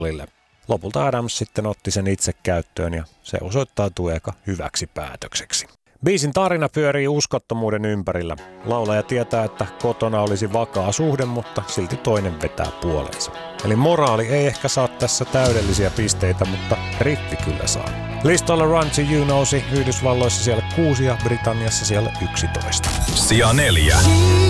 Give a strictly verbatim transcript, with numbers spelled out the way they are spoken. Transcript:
Lopulta Adams sitten otti sen itse käyttöön ja se osoittautui aika hyväksi päätökseksi. Biisin tarina pyörii uskottomuuden ympärillä. Laulaja tietää, että kotona olisi vakaa suhde, mutta silti toinen vetää puoleensa. Eli moraali ei ehkä saa tässä täydellisiä pisteitä, mutta riffi kyllä saa. Listalla Run to You nousi Yhdysvalloissa siellä kuusi ja Britanniassa siellä yksitoista. Sija neljä.